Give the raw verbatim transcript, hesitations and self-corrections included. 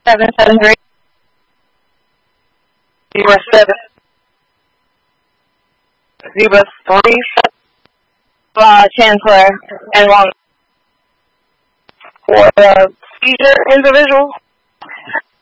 seven seven three. Zebra seven. Zebra three. Uh, Chancellor and one. For the seizure individual.